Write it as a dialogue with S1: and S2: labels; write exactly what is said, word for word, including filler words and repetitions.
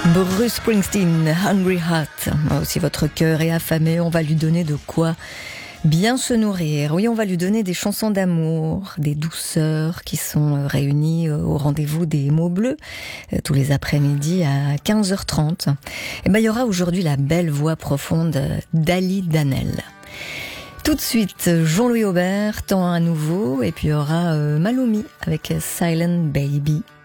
S1: Bruce Springsteen, Hungry Heart. Si votre cœur est affamé, on va lui donner de quoi bien se nourrir. Oui, on va lui donner des chansons d'amour, des douceurs qui sont réunies au rendez-vous des mots bleus tous les après-midi à quinze heures trente. Et ben, il y aura aujourd'hui la belle voix profonde d'Ali Danel. Tout de suite, Jean-Louis Aubert, Temps à nouveau, et puis il y aura euh, Maloumi avec Silent Baby.